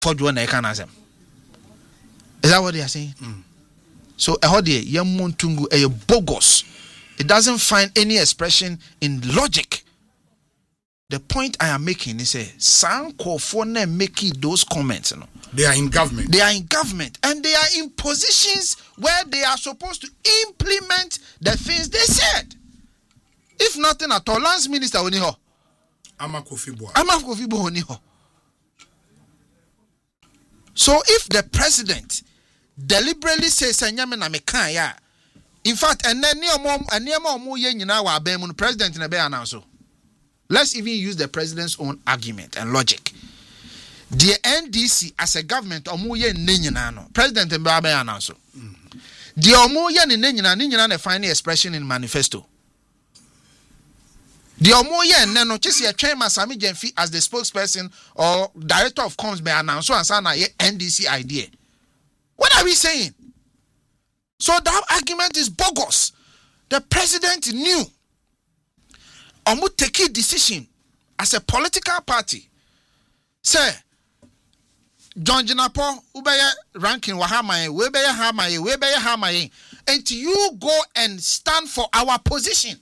for you na can asem. Is that what they are saying? So ehode yemontungu a bogus. It doesn't find any expression in logic. The point I am making is Sanko for making those comments. They are in government. They are in government and they are in positions where they are supposed to implement the things they said. If nothing at all, Lance Minister Oniho. Amakofi Oniho. So if the president deliberately says in fact, and then the president in a announce. Let's even use the president's own argument and logic. The NDC as a government omuye nenyina president mbabe announce. The omuye nenyina na final expression in manifesto. The omuye neno chisi ya chairman Sami Jenfi as the spokesperson or director of comms may announce and say na NDC idea. What are we saying? So that argument is bogus. The president knew Omu take a decision as a political party. Say, John Jinapo, ubeye ranking wahamaye, webeye hamaye, and you go and stand for our position.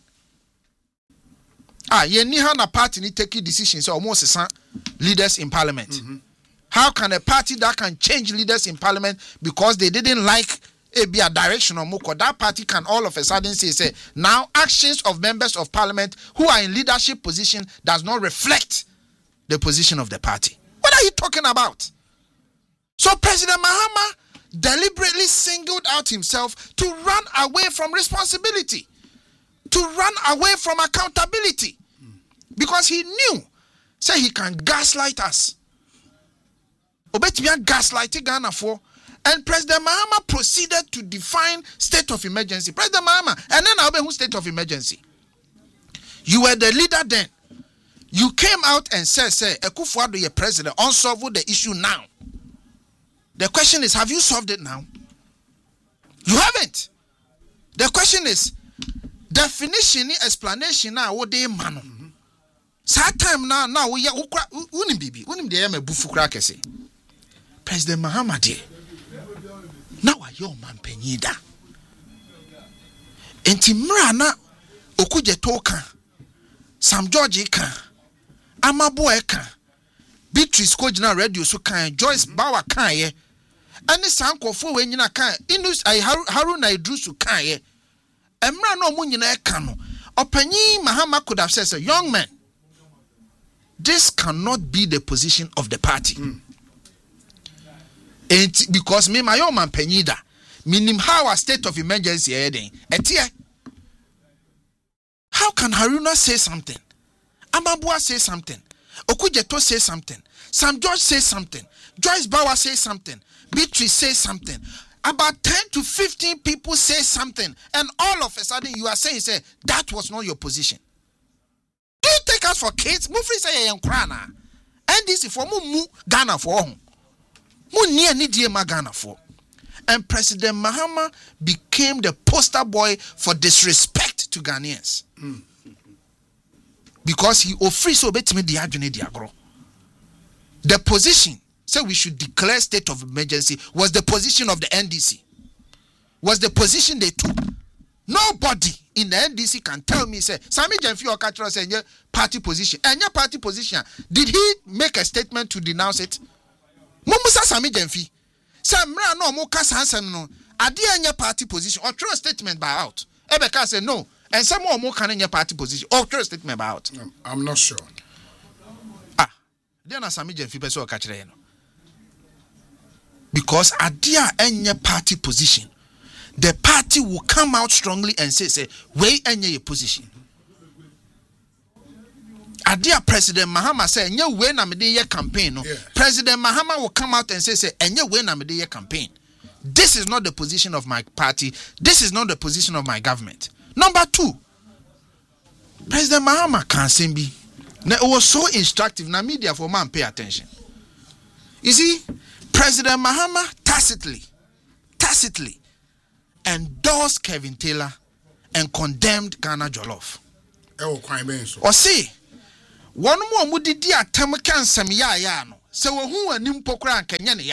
Ye niha na party ni take decisions almost leaders in parliament. How can a party that can change leaders in parliament because they didn't like a direction or moko, that party can all of a sudden say now actions of members of parliament who are in leadership position does not reflect the position of the party? What are you talking about? So President Mahama deliberately singled out himself to run away from responsibility, to run away from accountability, because he knew say he can gaslight us. Obetibia gaslighting Ghana for. And President Mahama proceeded to define state of emergency. President Mahama, and then I'll be who state of emergency. You were the leader then. You came out and said, Akufo-Addo, your president, unsolve the issue now. The question is, have you solved it now? You haven't. The question is, definition, explanation now, what they mano. Sad time now, we are President Mahama dear. Now are your man penida. Enti mra na okuje toka. Sam George kan. Amabo kan. Beatrice Kojina radio so kan. Joyce Bawa kan ye. Ani sankofo we nyina kan. Inus ay Haruna Idrusu kan ye. Emra no mu nyina kan no. Opanyi Mahama could have said, young man, this cannot be the position of the party. Because me my own man penida minim how a state of emergency heading etie. How can Haruna say something? Amabua say something. Okujeto say something. Sam George say something. Joyce Bauer say something. Beatrice say something. About 10 to 15 people say something, and all of a sudden you are saying that was not your position. Do you take us for kids? Mufri say yen krana. And this is for mu Ghana for. And President Mahama became the poster boy for disrespect to Ghanaians. Because he offered so betimi di adwene di agro. The position said we should declare state of emergency was the position of the NDC. Was the position they took. Nobody in the NDC can tell me say Sami Jenfi Okachara say party position. And your party position, did he make a statement to denounce it? Mumusa Sami Jenfi. Samra no mo kasa ansem no. Ade anya party position or throw a statement by out. Ebeka say no. And some more can anya party position or throw a statement by out. I'm not sure. Then Sami Jenfi person okachire no. Because ade anya party position, the party will come out strongly and say we anya your position. Adia President Mahama say enye we na me dey your campaign no. President Mahama will come out and say enye we na me dey your campaign. This is not the position of my party. This is not the position of my government. Number 2, President Mahama can say be. Now it was so instructive. Now media for man pay attention. You see, President Mahama tacitly endorsed Kevin Taylor and condemned Ghana Jollof. Or see, one more mudidi atem kan sem ya no. se wo hu anim pokra ankenye ne ya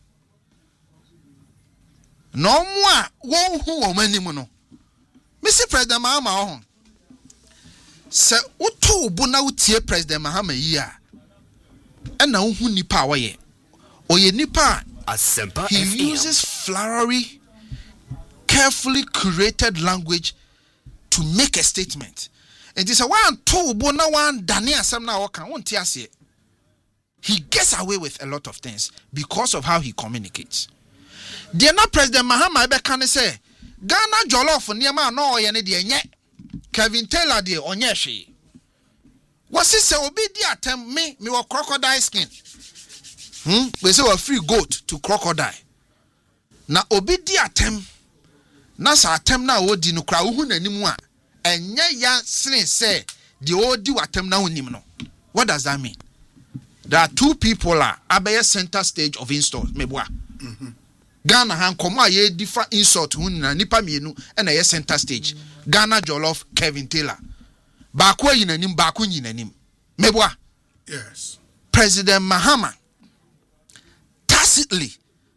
no mo a wo hu wo manim no Mr. President Mahama ho se uto bu na utie President Mahama yi a na wo hu nipa a wo ye oye nipa Asempa he FM. uses flowery carefully curated language to make a statement. It is a one two bona one Daniel Samna Okan won't ase. He gets away with a lot of things because of how he communicates. The na President Mahama be can say Ghana jollof niema no ye ne de nye Kevin Taylor de onye hwe. Wasi se obi di atem me wo crocodile skin. We say we free goat to crocodile. Na obi di atem na sa atem na odi no kra wo hu nanim a enye ya sene say the odi watem na onim no. What does that mean? There are two people abeye center stage of insult meboa. Ghana han komo aye different insult hu na nipa mienu na ye center stage. Ghana jollof Kevin Taylor. Baako yinanim baako yinanim. Meboa. Yes. President Mahama tacitly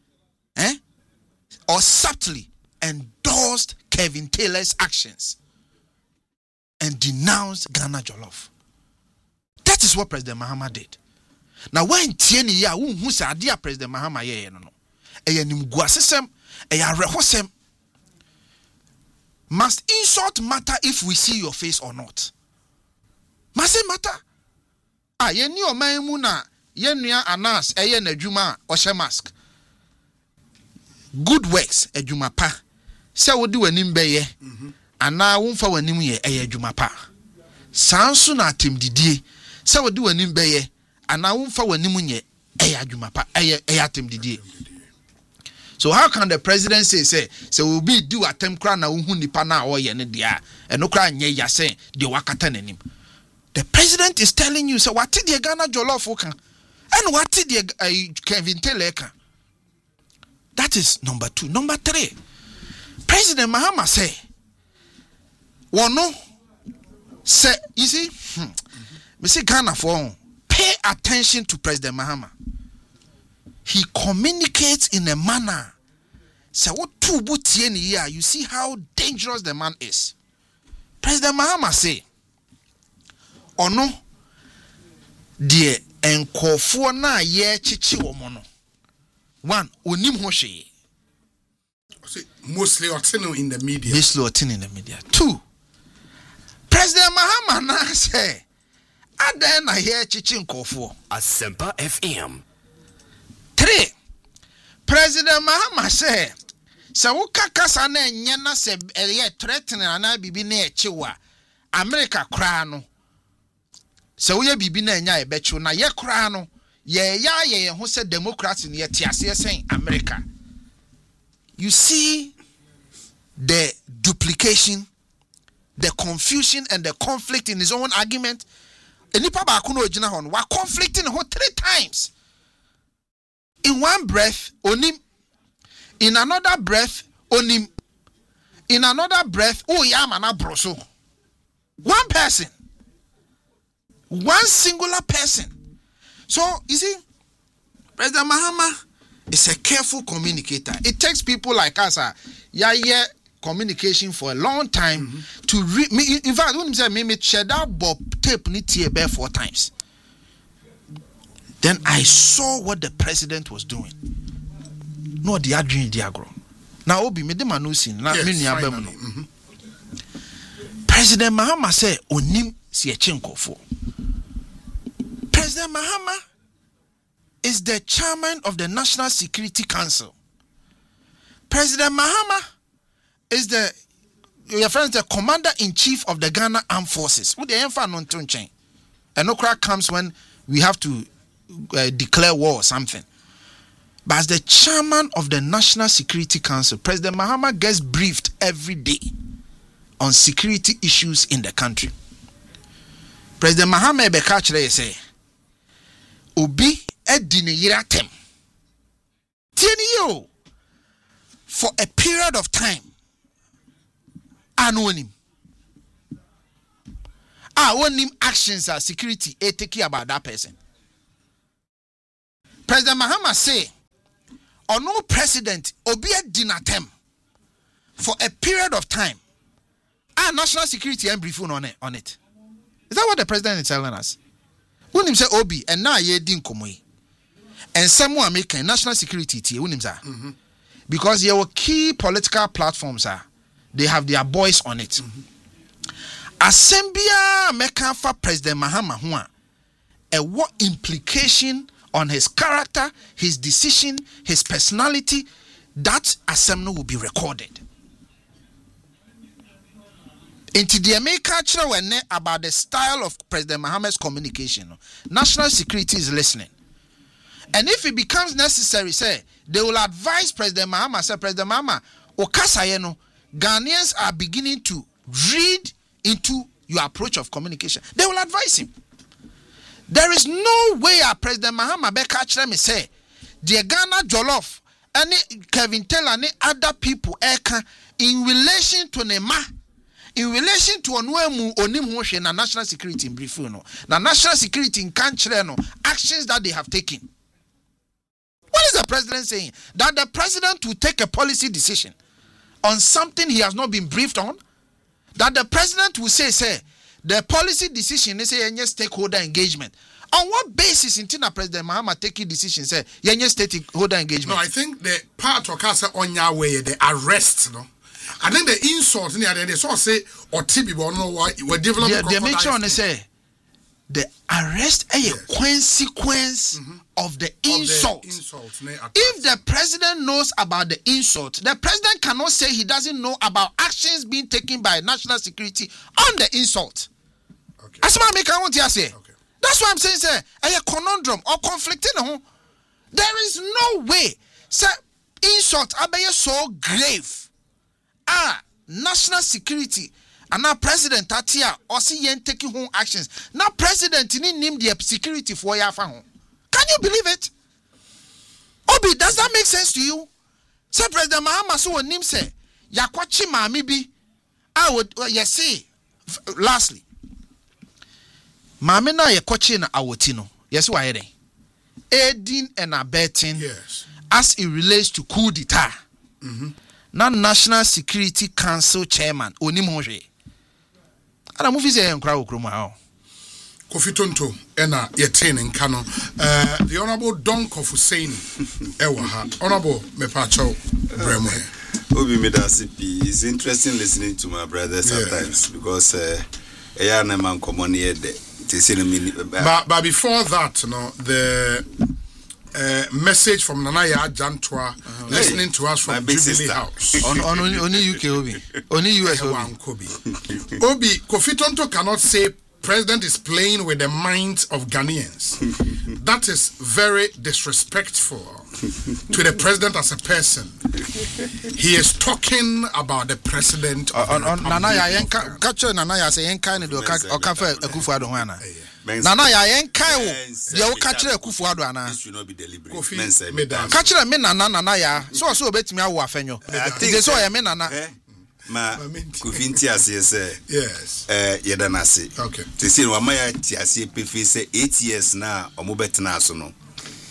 or subtly endorsed Kevin Taylor's actions and denounced Ghana jollof. That is what President Mahama did. Now when tieni ya who say adia President Mahama ye no no. Eya nimguasesem, eya rehosem. Must insult matter if we see your face or not? Must it matter? Ye ni o man mu na ye nua Anas eye na adwuma o hye mask. Good works adwuma pa. Se wo di wanim beye. Ana wo mfa wanim ye eye adwuma pa. Sanso na atemdidie. Se wo di wanim beye. Ana wo mfa wanim ye eye adwuma pa. Eye atemdidie. So how can the president say we be do attempt kra na wo hu nipa na o ye ne dia eno kra nye ya say de wakata nanim. The president is telling you, so what did the Ghana jollof can? And what did the Kevin Taylor can? That is number 2. Number 3, President Mahama say, well, no, say, you see, we see Ghana for pay attention to President Mahama. He communicates in a manner. So what two booty in here? You see how dangerous the man is. President Mahama say, oh no, dear enkofo na ye chichi womo no. 1, onim ho hwe. Mostly otino in the media. Mostly otino in the media. 2, President Mahama na say, adan na ye chichi enkofo. Asempa FM. 3, President Mahama say, so wo kakasa na enye na se ye threaten na bibi na echiwa America kra no. So we bibi na enya ebechu na ye kra no ye ho se democracy ne tiase sen America. You see the duplication, the confusion and the conflict in his own argument. Enipa ba ko no ogina ho no wa conflicting ho 3 times. In one breath onim, in another breath onim, in another breath oh ya mana broso. One person, one singular person. So you see, President Mahama is a careful communicator. It takes people like us communication for a long time to in fact when say me share that bob tape ni tie be 4 times. Then I saw what the president was doing. No, the adwin diagro. Now obi me de manusin na me nua bam no. President Mahama say onim si echinkofo. President Mahama is the chairman of the National Security Council. President Mahama is the commander-in-chief of the Ghana Armed Forces. Who the enfa no ntonchen. And okra comes when we have to declare war or something. But as the chairman of the National Security Council, President Mahama gets briefed every day on security issues in the country. President Mahama Bekachre say, Obi edine yiratem. Tieni yo for a period of time. Anonim. Onim actions are security take care about that person. President Mahama say, or no president, Obia Dinatem, for a period of time, our national security and briefing on it. Is that what the president is telling us? When him say Obi, and now ye din komoi. And someone making national security tea, when him say. Because your key political platforms are, they have their voice on it. Assembia meka for President Mahama Hua, and what implication on his character, his decision, his personality, that assembly will be recorded. Into the American about the style of President Mahama's communication, national security is listening. And if it becomes necessary, say, they will advise President Mahama, say, President Mahama, Okasayeno, Ghanaians are beginning to read into your approach of communication. They will advise him. There is no way President Mahama Beka me say, the Ghana Jollof, any Kevin Taylor, any other people, in relation to Nema, in relation to Onuemu Onimhoshe na national security in brief, na national security in country, actions that they have taken. What is the president saying? That the president will take a policy decision on something he has not been briefed on? That the president will say, the policy decision is a stakeholder engagement. On what basis in President Mahama taking decision say stakeholder engagement? No, I think the part of Casa on your way, the arrest, no. I think the insult in the other they sort of say or TB but no why we're developing. They make sure they say the arrest is a consequence of the insult. If the president knows about the insult, the president cannot say he doesn't know about actions being taken by national security on the insult. Okay. That's what I make I want to say. Okay. That's what I'm saying, sir. A conundrum or conflicting. There is no way, sir. Insult abe so grave. National security and now president Tatia or see yen taking home actions. Now president in name the security for ya home. Can you believe it? Obi, does that make sense to you? Say President Mahama so nim say yakwachi maami bi. I would yes say lastly. Maame na yakwachi na awotino. Yes why then? Aiding and abetting, yes, as it relates to coup d'etat. Na National Security Council chairman Onimhoshe. Ana movie say enkra okroma ha. Kofi Tonto ena yeten nka no. The Honorable Don Kofusaini ewa ha. Honorable Mepacho Bremo. Obi Medasipi, it's interesting listening to my brother sometimes because eya na man common here there. But before that, no, the message from Nanaya Jantwa listening to us from Jubilee House. Only UK Obi. Only US Obi. Obi, Kofi Tonto cannot say president is playing with the minds of Ghanaians. That is very disrespectful to the president as a person. He is talking about the president of Nanaya capture Nanaya say yenka ne do okafa Akufo-Addo hwana. Nanaya yenka wo ye wo capture Akufo-Addo ana. This should not be deliberate. Capture me Nanaya so obetimi awo afenyo. They so ye me nana. Ma Kufinti ase say yes yeda na se. Okay. They say wa maya ti ase pefi say 8 years na omo betena so no.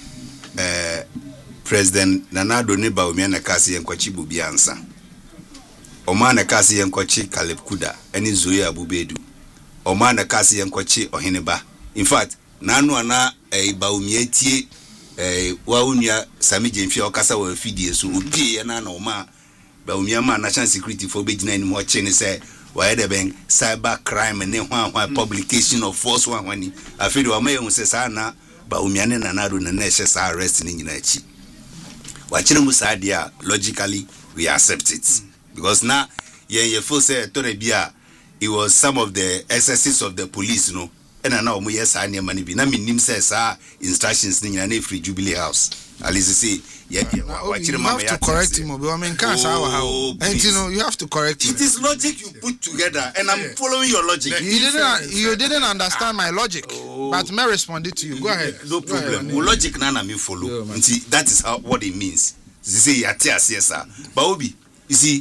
President Nana Addo Bawumia na kasi yenkwachi Bubi Ansa. Oma na kasi yenkwachi Caleb Kuda eni Zoe Abubedu. Oma na kasi yenkwachi Oheneba. In fact, nanu ana Bawumia tie wa unia Sami Jemfi okasa wa fidie so opie ye na oma Bawumia ma national security for be gina ni mo che say wa de ben cyber crime ne hwa publication of false one wani afidi wa maye unse sa na Bawumia ne Nana Addo na ehye sa arrest ni nyina chi wachire mu sa dia logically we accept it because now ye feel say torebia it was some of the excesses of the police no and now omo yes anya mani bi na minim say sa instructions ni nyina na free Jubilee House at least say yeah wachire mama ya to correct him obi I mean can't say how and you know you have to correct him. It is logic you put together and I'm following your logic. You didn't understand my logic but may respond to you. Go ahead. No problem. Logic na me follow. That is how what it means. You say yes sir. But Obi, you see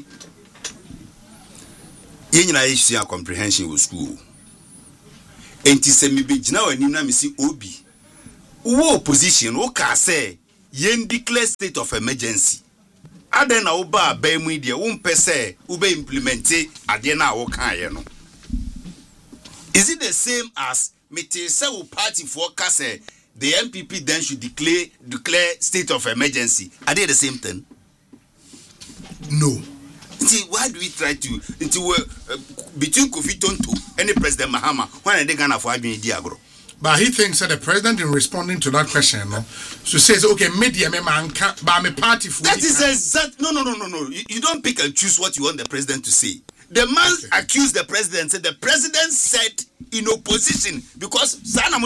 yenyina issue comprehension with school. Enti se me be gina wani na me see Obi wo opposition wo ka say yen declare state of emergency aden na wo ba ba mu ide wo mpe say wo be implement ade na wo kan ye no. Is it the same as mete say wo party for ka say the MPP then should declare state of emergency? Are they the same thing? No. See, why do we try to between Kofi Tonto and the President Mahama when are they gonna for having diagro? But he thinks that the president, in responding to that question, so says, okay, media me man but I'm a party for that is exact. No. You don't pick and choose what you want the president to say. The man accused the president, said the president said in opposition because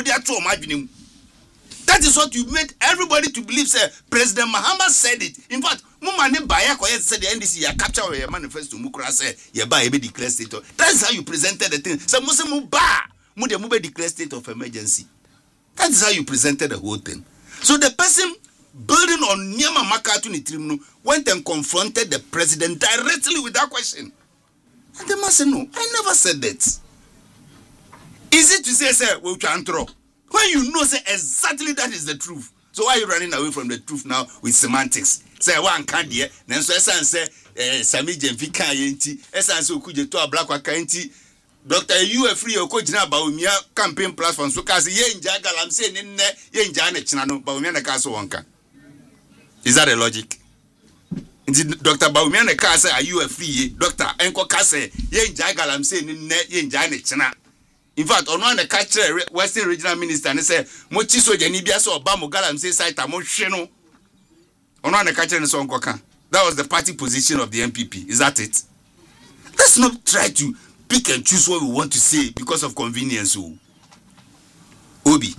that is what you made everybody to believe. Say President Mahama said it. In fact, Mumane Baya said the NDC ya capture your manifesto Mukra say ya ba ebe declare state. That is how you presented the thing. So Musemu ba mube declare state of emergency. That is how you presented the whole thing. So the person building on Nyama Makatu Nitrimnu went and confronted the president directly with that question. And the man said, no, I never said that. Is it to say, sir, we can throw? When you know, say, exactly that is the truth. So why are you running away from the truth now with semantics? Say, one can't hear. Then so Esan say, Sami Jemfi kan yenti. Esan say, Okuje to a black wakanti. Doctor, you are free. Okojina Baumia campaign platform. So kasi ye injaga lam say nene ye injane chinano Baumia na kaso wanka. Is that a logic? Dr. Baumia na kase are you a free doctor? Enko kase ye injaga lam say nene ye injane china. In fact, on one the catcher Western Regional Minister and say, Mochiso Janibia so Obama Galam say site Amosheno. On one the catcher and so on. That was the party position of the MPP. Is that it? Let's not try to pick and choose what we want to say because of convenience. Obi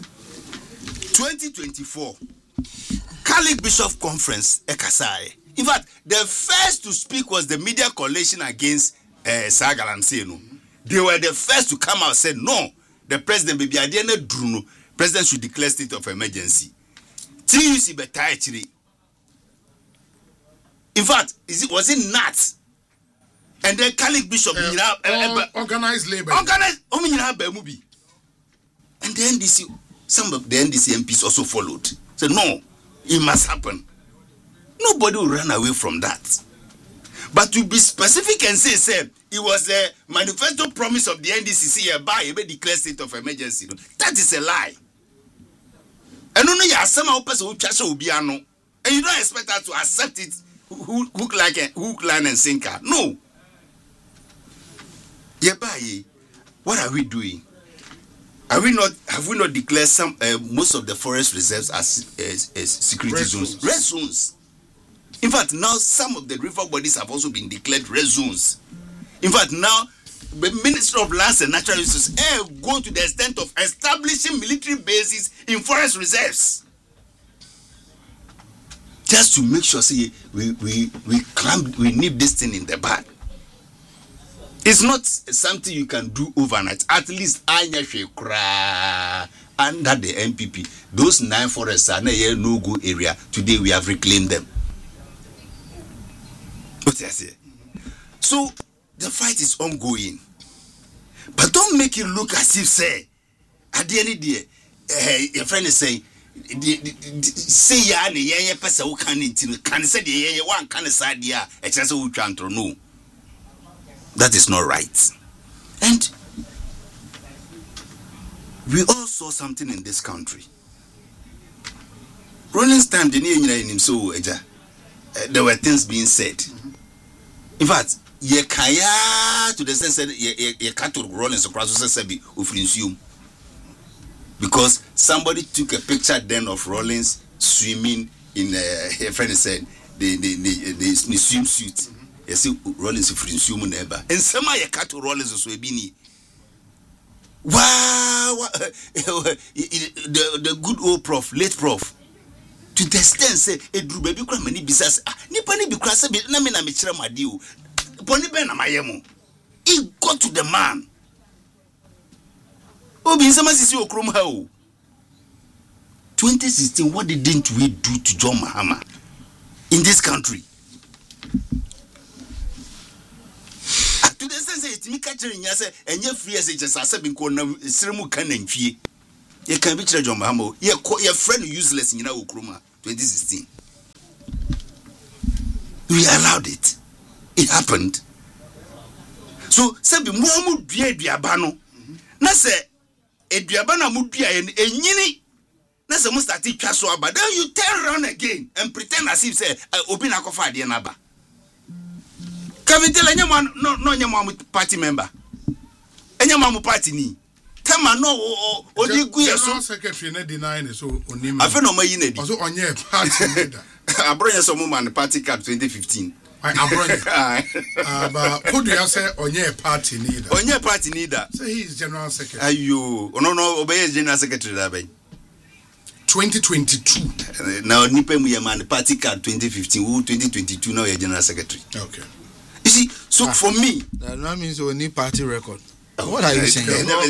2024 Catholic Bishop Conference Ekasai. In fact, the first to speak was the Media Coalition against Sagalam Seno. They were the first to come out and say, no, the president, baby, I didn't do president should declare state of emergency. TUC Betaichiri. In fact, was it not? And then Catholic Bishop organized labor. Organized Bemubi. And the NDC, some of the NDC MPs also followed. Said, no, it must happen. Nobody will run away from that. But to be specific and say, it was a manifesto promise of the NDCC by a declare state of emergency. That is a lie. And only some person who will be and you don't expect her to accept it hook, line, and sinker. No. What are we doing? Have we not declared some most of the forest reserves as security zones? Red zones. In fact, now some of the river bodies have also been declared red zones. In fact, now the Ministry of Lands and Natural Resources go to the extent of establishing military bases in forest reserves. Just to make sure, see, we nip this thing in the bud. It's not something you can do overnight. At least under the MPP, those 9 forests are no-go area. Today we have reclaimed them. What I say? So the fight is ongoing, but don't make it look as if say at the end of the day, your friend is saying, say ya ne ye person who can say the ye one can side ya a chance who can't know. That is not right. And we all saw something in this country. Rolling Stone the near him so there were things being said. In fact, ye kaya to the sense that ye can't Rollins across Sabi Ufrinsium. Because somebody took a picture then of Rollins swimming in a friend said the swimsuit. You see Rollins Ufrinsium neighbor. And some ye can't Rollins so bini. Wow, the good old prof, late prof. To the extent say Edru baby kura many business nipa ni bi kura say na me na me kire made o boni be na mayemo he got to the man obi nsema sisi okrom ha o 2016 what didn't we do to John Mahama in this country to the sense say it me ka kire nya say enye free as just ase bi ko na siremu kan na nfie You can be John Mahamo. Your friend useless in Ukruma 2016. We allowed it. It happened. So, Sabi Muamu Diabano. Nase, a Diabana Mudia and Yini. Nasa Mustati Kaswa, but then you turn around again and pretend as if say, Obina Kofa Dianaba. Can we tell anyone, no, your mom party member? Any mom party ni? Tama no, or you go so secretary not denying so on I feel no more in also on your party leader. I brought some woman party card 2015. I brought it. But could you say on your party leader? On your party leader. So he is general secretary. Are you? No, obey general secretary. 2022. Now, Nipe Muyaman party card 2015, 2022. Now you're general secretary. Okay. You see, so for me, that means we need party record. What are you saying?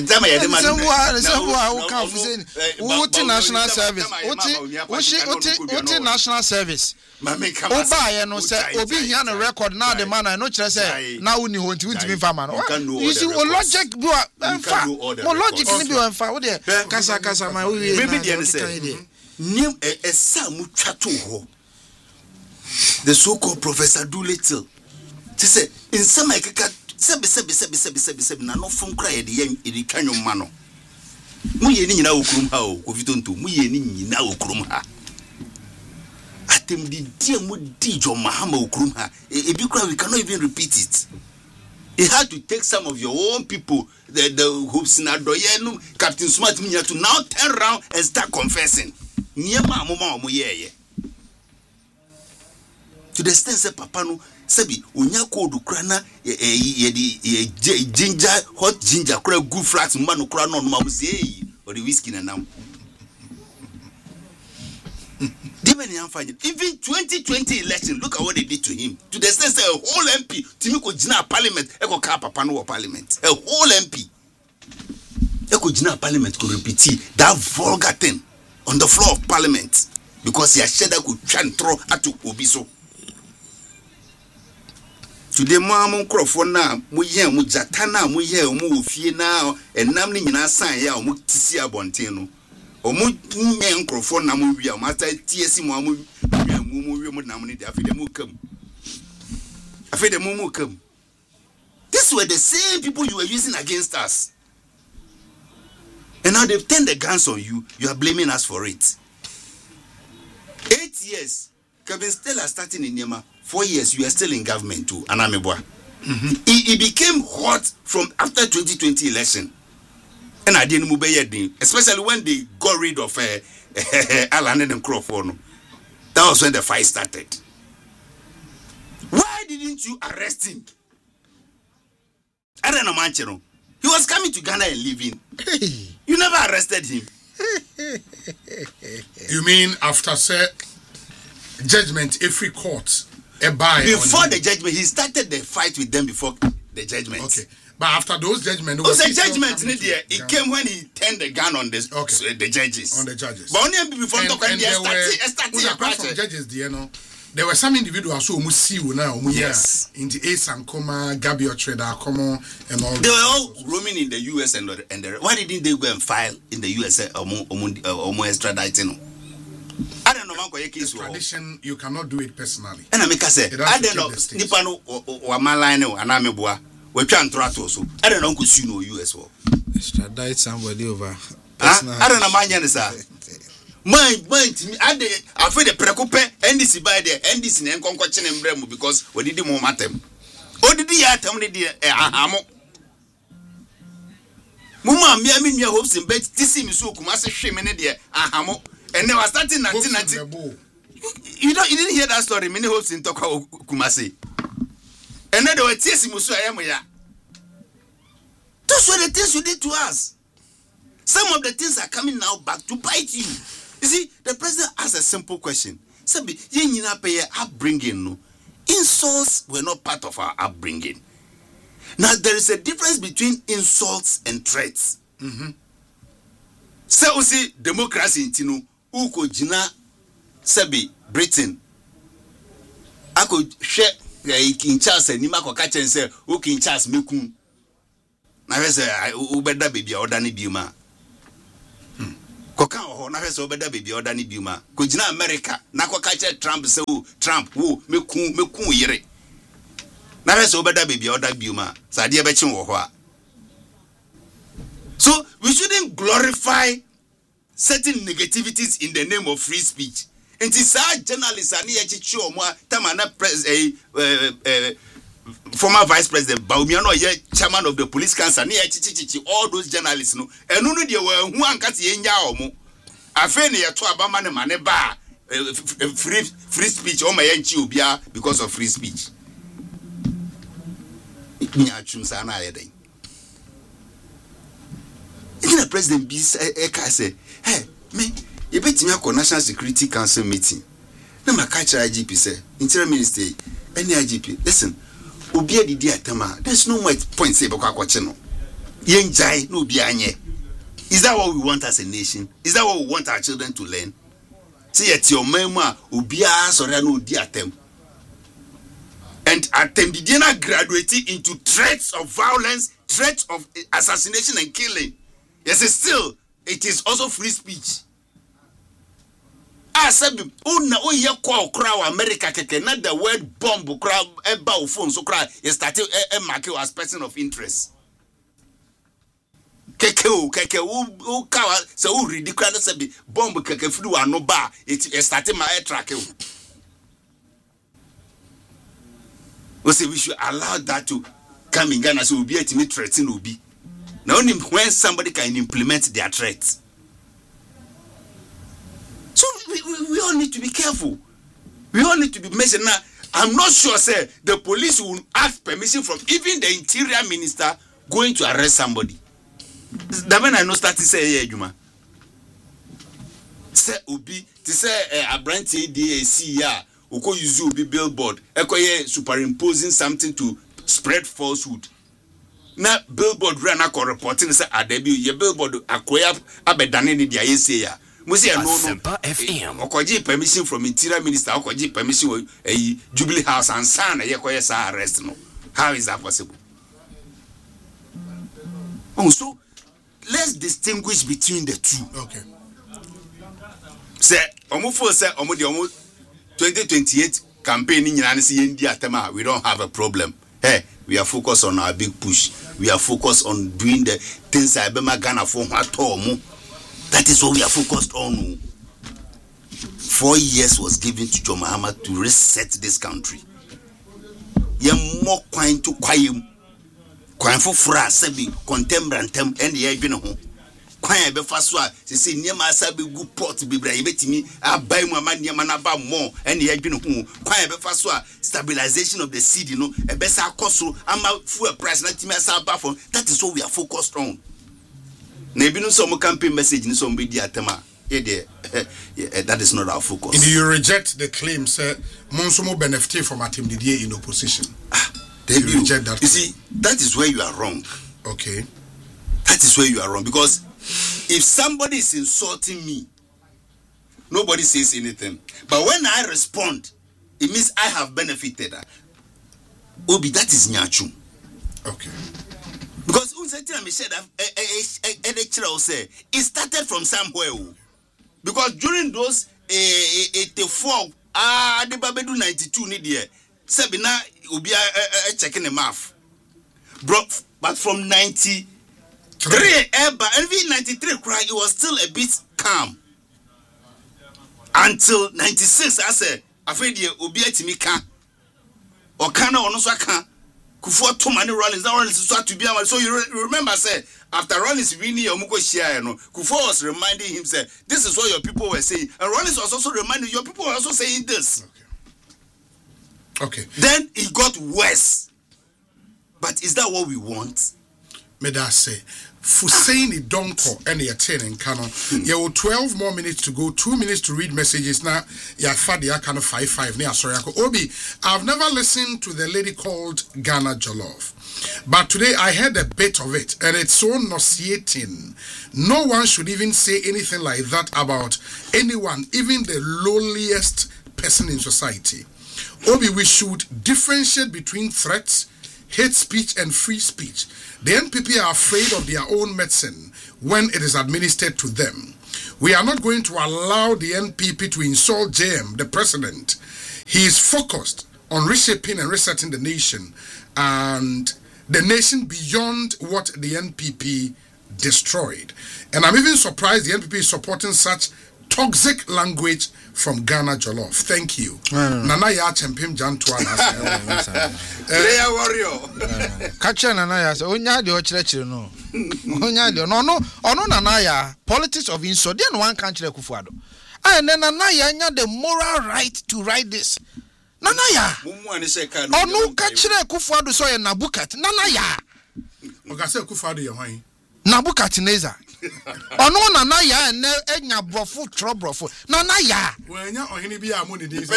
National service. National service. Oba no say obi here no record now the man I know say now we want to be farmer. You see logic do more logic ni be enfa wo de kasa my we maybe the say nim esa mu twato ho the so-called Professor Doolittle to say in some kaka sebe na no from cry de yen kanyo ma no mu ye ni nyina okurum ha o kofitonto mu ye ni nyina okurum ha atem di dia mu di John Mahama okurum ha ebi cry we cannot even repeat it. It had to take some of your own people, the hopes in Adoye, Captain Smart to now turn around and start confessing. To the extent that Papa no Sebi unyako do krana ginger hot ginger kura good flax manu kura no ma muzie or the whiskey na nam. Even 2020 election, look at what they did to him. To the extent that a whole MP, Timiko Jina Parliament, Eko Kapa Pano Parliament, a whole MP, Eko Jina Parliament could repeat that vulgar thing on the floor of Parliament because he said that could try and throw at Obiso. Today, Mamma Crofona, Muye, Mujatana, Muye, Mufie now, and Namni Nasa, Mutisia Bontino. Omu microphone na mu wia master TSC mu mu na mu ni da afide mu kam. These were the same people you were using against us. And now they've turned the guns on you. You are blaming us for it. 8 years. Kevin Stella starting in Nema. 4 years. You are still in government too. Anameboa. It became hot from after 2020 election. And I didn't move especially when they got rid of Alan and Crawford. That was when the fight started. Why didn't you arrest him? I don't know, Manchero. He was coming to Ghana and living. You never arrested him. You mean after judgment, every court before the judgment, he started the fight with them before the judgment. Okay. But after those judgments, it came when he turned the gun on the judges. On the judges. But only before apart from judges, there were some individuals who see now. Yes. In the Ace and Coma, Gabi Otreda, Como, and all. They were all roaming in the US and why didn't they go and file in the USA or extraditing? I don't know. Tradition, you cannot do it personally. And I make say, I don't know. Nipano or Malino and Amebua. We can't try to so. I don't know who you know US war. Extradite somebody over. I don't know my answer. Mind me. I feel the preoccupy NDC by the NDC and concochin and bremo because we did more matem. Oh, did the atom the amo? Mumma, me, I mean, your hopes in bed. This is so Kumasi shame in the ahamo. And they were starting 1990. You didn't hear that story. Many hopes in Toka Kumasi. And then they were chasing Musuayamaya. Those were the things you did to us. Some of the things are coming now back to bite you. You see, the president asked a simple question. Sabi, yenina pay upbringing no. Insults were not part of our upbringing. Now there is a difference between insults and threats. So we see democracy in Tino, uko jina Sabi Britain. I could share King Charles and Nimako catch and say, "O King Charles Mekun." Now I say, "I better baby or Danny Bima." Koka ho na hwese obeda baby order ni biuma. Ko gina America na ko ka che Trump say Trump wo meku yire. Na hwese obeda baby order biuma. Sa de be chi wo ho a. So we shouldn't glorify certain negativities in the name of free speech. And it's our journalists and former Vice President Baumiano, chairman of the police council, all those journalists, no, and no, they were one cat yenyaomo. I feel near to Abaman and Maneba free speech, oh my NGO because of free speech. The president be say, hey, me, you bet me a National Security Council meeting. No, my catch IGP say, Interior Minister, any IGP, listen, Ubia di dia tema, there's no more point say Boka Kwacheno. Yen Jai, no Bianye. Is that what we want as a nation? Is that what we want our children to learn? See, at your mema, Ubia, sorry, no diatem. And attempt did not graduate into threats of violence, threats of assassination and killing. Yes, still, it is also free speech. I said, oh, you call crowd America, not the word bomb, crowd, a bow phone, so cry, you started a market as person of interest. Keke, who cow, so who ridiculous bomb, keke, flew and no bar, it started my air track. We say we should allow that to come in Ghana, so we'll be able to threaten will be. Now, only when somebody can implement their threats. So we all need to be careful. We all need to be measured. Now, I'm not sure, sir, the police will ask permission from even the interior minister going to arrest somebody. That when I know start to say, yeah, Juma. Say, Ubi, to say, a brand DAC, yeah, Uko Yuzu Ubi billboard, Ekoye superimposing something to spread falsehood. Na billboard ran a reporting say a debut ye billboard akoya abedane ni dia yesi ya musi ya no okoji permission from interior minister okoji permission Jubilee House and san ye koye sa arrest no. How is that possible? So let's distinguish between the two. Okay. Say omufo say omo de omo 2028 campaign ni nyina se yendi atema, we don't have a problem. Hey, we are focused on our big push. We are focused on doing the things I bema Ghana for hatomu. That is what we are focused on. 4 years was given to John Mahama to reset this country. Ye more quine to quayum. Quine for fra sebi contembrantem and ye been home. Quine be faswa, they say near my sabi good port be brave me. I buy my man near manaba more and ye been home. Quine be faswa, stabilization of the seed, you know, a better cost. I'm out for a price, not to me as that is what we are focused on. Maybe no some campaign message in some media tema. That is not our focus. And you reject the claim, sir, Monsomo benefit from Atim Didier in opposition. You reject that. You see, that is where you are wrong. Okay. That is where you are wrong. Because if somebody is insulting me, nobody says anything. But when I respond, it means I have benefited. Obi, that is Nyachu. Okay. Because it started from somewhere. Because during those 84, the Babedu 92 need here. Sabina will be checking the math. But from 93, and 93 cry, it was still a bit calm. Until 96, I said, afraid you will be at Mika or Kana or Nosaka. Kufuor too many Rollins. That Rollins is to be so you remember, say after Rollins winning Omuko Shia, Kufuor was reminding him, say, this is what your people were saying. And Rollins was also reminding your people were also saying this. Okay. Then it got worse. But is that what we want? May I say, Fusaini Donko and your 10 in Canon. You have 12 more minutes to go, 2 minutes to read messages. Now, you have Fadia kind of 5 near Sorry, Obi, I've never listened to the lady called Ghana Jollof. But today I heard a bit of it, and it's so nauseating. No one should even say anything like that about anyone, even the lowliest person in society. Obi, we should differentiate between threats, hate speech, and free speech. The NPP are afraid of their own medicine when it is administered to them. We are not going to allow the NPP to insult JM, the president. He is focused on reshaping and resetting the nation and the nation beyond what the NPP destroyed. And I'm even surprised the NPP is supporting such toxic language from Ghana Jollof. Thank you. Nana ya chempim jantuana. Player warrior. Kacha Nana ya say onya de ochirechire no. Onya de no Nana ya politics of insult. Then one country Kufuado. And then Nana ya nya the moral right to write this. Nana ya. Onu kachire Kufuado so ye Nabukat. Nana ya. Okase Kufuado ye hwan? Nabukadnezar. Ono Nana ya ene enya brofo trobrofo. Nana ya. Wenya ohini bi amuni de.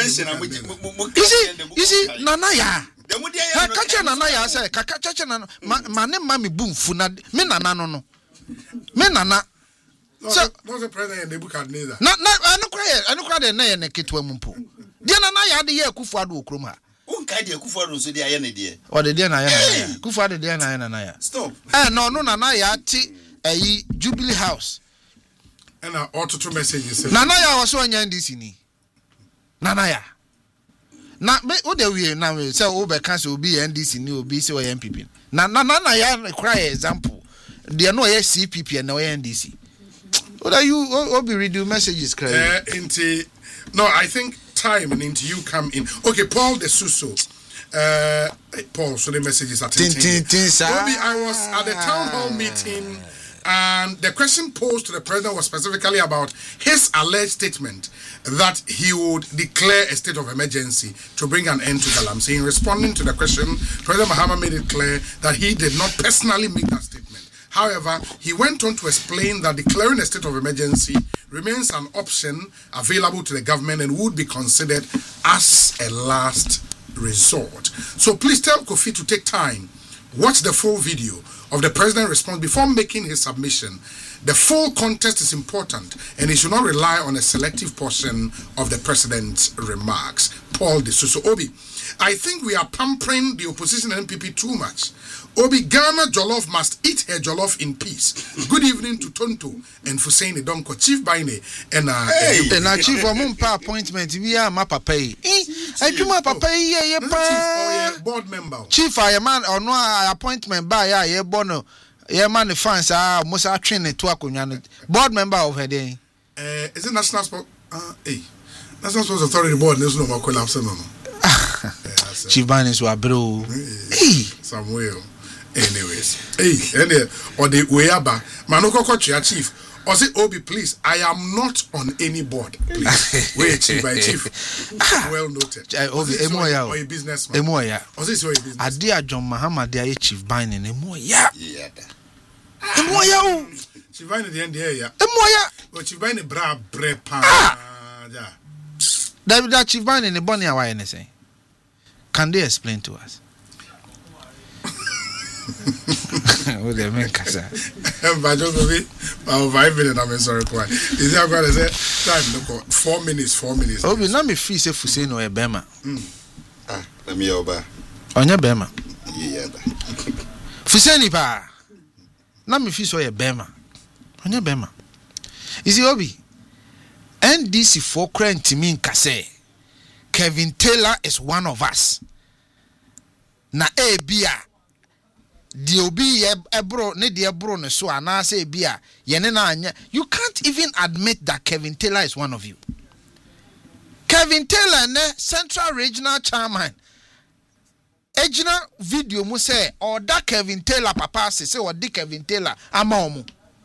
You see Nana ya. Kacha Nana ya say kacha Nana mane mami bumfu na me Nana no. Me Nana. So no the president Nebukadnezar. Na anu kra de na ye ne ketwa mumpo. De Nana ya de ye Kufuado okrom ha. Unka de Kufuado so de aye ne de. O de na ya na. Kufuado de na ya na ya. Stop. No Nana ya ti Jubilee House. And auto messages. Nana ya was so anya ndisi ni. Nana ya. Na me o de we na we say o be can say obi NDC ni obi say o MPP. Nana ya cry example. They no ye CPP and no NDC. What are you obi read messages cry? No, I think time and into you come in. Okay, Paul de Suso. Paul, so the messages are I was at the town hall meeting, and the question posed to the president was specifically about his alleged statement that he would declare a state of emergency to bring an end to Galamsey. In responding to the question, President Mahama made it clear that he did not personally make that statement. However, he went on to explain that declaring a state of emergency remains an option available to the government and would be considered as a last resort. So please tell Kofi to take time, watch the full video of the president's response before making his submission. The full context is important, and he should not rely on a selective portion of the president's remarks. Paul de Suso. Obi, I think we are pampering the opposition and NPP too much. Obi, Ghana Jollof must eat her jollof in peace. Good evening to Tonto and Fusaini Donko, Chief Baine, and Chief Omumpa appointment. We are my papa. I do my papa. Board member. Chief, I am man or no appointment by a bono. Yeah, man, the fans are most trained to a board member of her day. Is it National Sport? National Sports Authority board. There's no more collapse. Chief Baines were bro. Samuel. Anyways, or the way about Manoko Kochia Chief. Or say, Obi, please, I am not on any board. Please. Wait, Chief by Chief. Well noted. Obi, or a businessman. Emoya. Or this your business. Adia John Mahama, dear Chief Baines, Emoya. Emoya. Chief Baines, the end here, yeah. Emoya. But Chief Baines, bra, brepa. That Chief Baines in the Bonnie, why anything? Can they explain to us? What do you mean, Kasa? But just 5 minutes, I'm sorry. Is that what I said? Time, 4 minutes. Oh, we not me free say Fuseno or Bema. Let me over. On your Bema. Yeah. Fuseni ba. Not me free so a Bema. On your Bema. Is it Obi? NDC for crying to me, Kase. Kevin Taylor is one of us. Na bia the obi ebro ne de ebro ne so ana say bia ye ne na anya. You can't even admit that Kevin Taylor is one of you. Kevin Taylor ne Central Regional Chairman. Ejina video mu say or that Kevin Taylor papa say or di Kevin Taylor ama omo.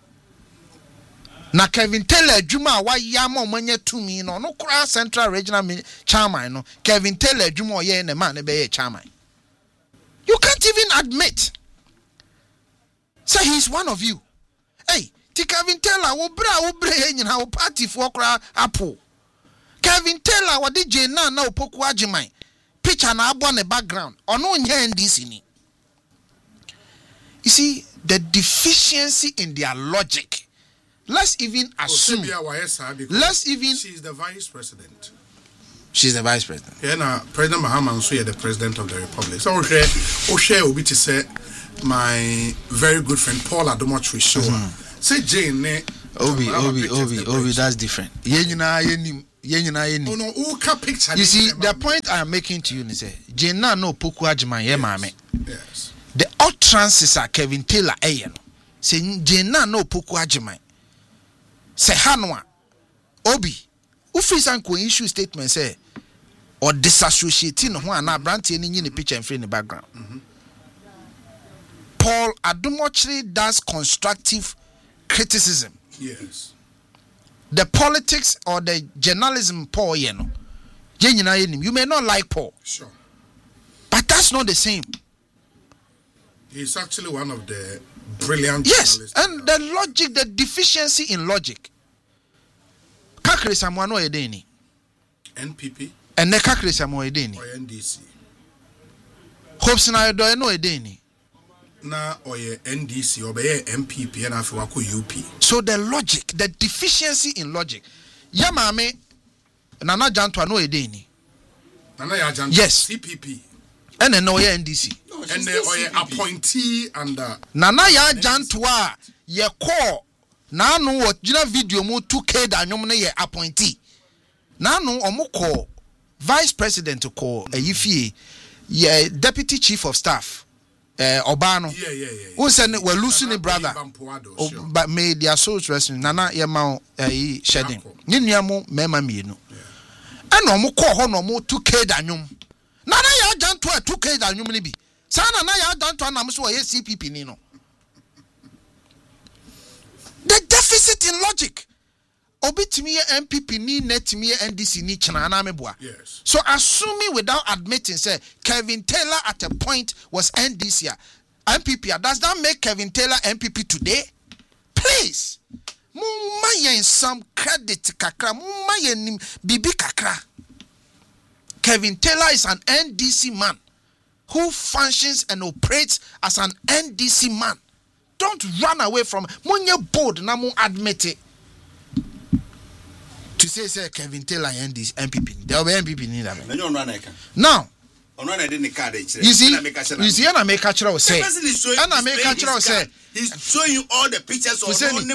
Na Kevin Taylor adwuma wa ya ma omanya tumi no no kura Central Regional Chairman no Kevin Taylor adwuma oye ne man ne be chairman. You can't even admit. Say he's one of you. Hey, ti Kevin Taylor wo bra nyina wo party for kura apple. Kevin Taylor wo DJ na opoku agiman. Picture na abo ne background. Ono nya NDC ni. You see the deficiency in their logic. Let's even assume. Let's even. She's the vice president. She's the vice president. Yeah, now President Mahama also the president of the republic. So O'Shea will be to say my very good friend Paul Adomotri show. Say Jane Obi, that's different. You no, picture. You see, the point I am making to you is Jena no poku ajima ye mame. Yes. The utterances are Kevin Taylor no. Say Jena no poku ajima. Say Hanwa Obi. Ufi sanko issue statement say or disassociating no one na branty any in the picture and free in the background. Paul Adumochiri does constructive criticism. Yes. The politics or the journalism Paul you may not like Paul. Sure. But that's not the same. He's actually one of the brilliant journalists. Yes, and the logic, the deficiency in logic. Kakri Samuano Edeni. NPP. And ne Kakri Samuano Edeni. Or NDC. Hopes na do no Edeni. Na or NDC or MPP and Afro UP. So the logic, the deficiency in logic. Yamame Nana Janto no Edeni. Nana Janto. Yes. CPP. And then no NDC. No, and they appointee and Nana ya Janto ye call. Na no what jina video mu 2K da nyom ne ye appointee. Na no omo call vice president call Ayifie ye deputy chief of staff Obano. Yeah. Who said we losing brother. But may their souls resting Nana ye ma shedding. Ni nuamu mema mienu. And omo call ho no mu 2K da nyom. Nana ya jan to 2K da nyom ni bi. Sa nana ya jan to na so ye CPP ni no. The deficit in logic. Obitimi MPP ni netimi NDC ni chana na meboa. Yes. So assuming without admitting say Kevin Taylor at a point was NDC MPP, does that make Kevin Taylor MPP today? Please. Mumma yen some credit kakra, mumma yen bibi kakra. Kevin Taylor is an NDC man who functions and operates as an NDC man. Don't run away from Munye bold na mu admit it. To say Kevin Taylor and this MPP. There will be MPP need that. Now, you see, and I make catcher say, and I make catcher say, he's showing you all the pictures of Fuseni,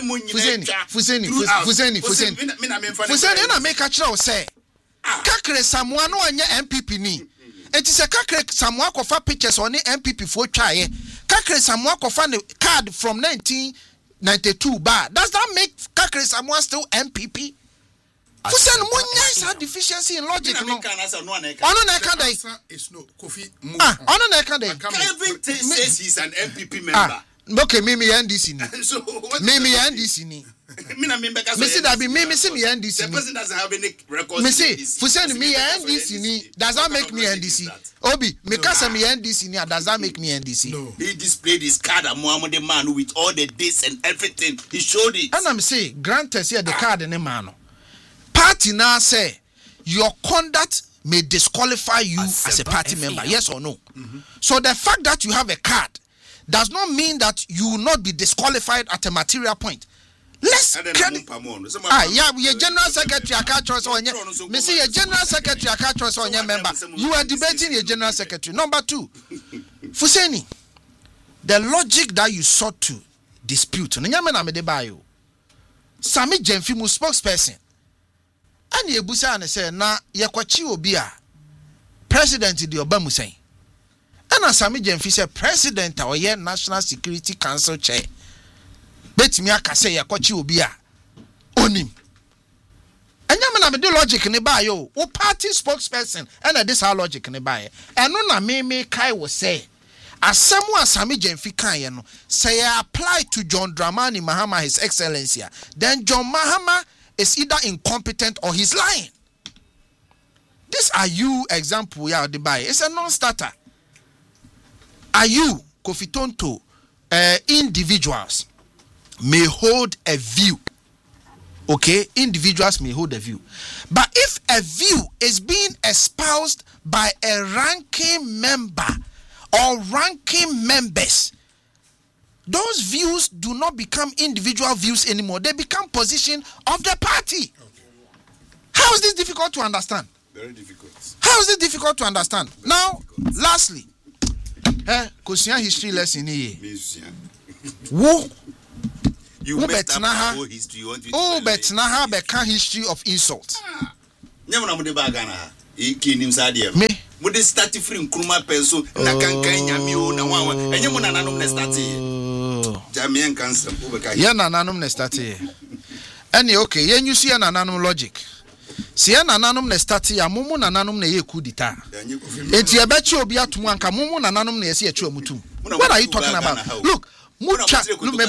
and I make catcher say, Kakre Samuano and MPP ni. It is a Kakre Samuano kofa pictures on the MPP for try. Kakre Samuano kofa the card from 1992 bar. Does that make Kakre Samuano still MPP? Fusen munya is a deficiency in logic. No. Ono na kanda. It's no Kofi. Ono na kanda. Kevin says he's an MPP member. Okay, Mimi NDC ni. So Mimi NDC ni. Missy that be Mimi see me NDC. The person doesn't have any records. Missy, Fusen me NDC ni. Does that make me NDC? Obi, me kasa me NDC ni. Does that make me NDC? No. He displayed his card at Muhammad the man with all the dates and everything. He showed it. And I'm saying, granted here the card in the man. Party now say your conduct may disqualify you as a party member, yes or no? So the fact that you have a card does not mean that you will not be disqualified at a material point. Let's credit. Your general secretary, I can't trust on you. Me see your general secretary, I can't trust on your member. You are debating your general secretary. Number two, Fuseni, the logic that you sought to dispute. Sami Jenfimu spokesperson. And ye busa and say na ye kwachi obi a president di Obama say. And Sami Jenfi say president or ye National Security Council chair. Bet me aka say ye kwachi obi a onim. Anya me na me logic ne ba yo. O party spokesperson and this how logic ne ba ye. Eno na me kai wo say asemu Sami Jenfi kan ye no say apply to John Dramani Mahama, His Excellency. Then John Mahama is either incompetent or he's lying. This are you example yeah the buy. It's a non-starter. Are you Kofi Tonto individuals may hold a view. Okay, individuals may hold a view. But if a view is being espoused by a ranking member or ranking members, those views do not become individual views anymore. They become position of the party. How is this difficult to understand? Very difficult. How is it difficult to understand? Now, lastly, Kosia history lesson here. Who You messed up our whole history. Oh, but now have a history of insult. Never know the bagana. He came inside here. Me. Would they start free Kruma pencil? Nakan Yamio, Nawa, and you want anonymous starting. Jamian cancer. Yan anonymous starting. Any okay, yen you see an anonymous logic. See an anonymous starting, a mumu anonymous ye kudita. It's your bet you be at one kamumu anonymous ye mutu. What are you talking about? Look, Mucha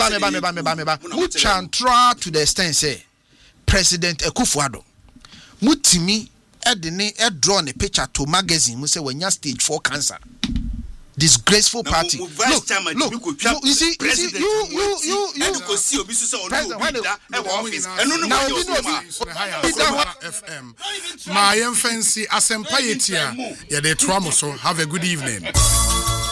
try to the extent say President Akufo-Addo Mutimi drawn a picture to magazine. We say when you stage 4 cancer. Disgraceful party. Look, you see, my fancy asempa yetia. Yeah, they trauma. So have a good evening.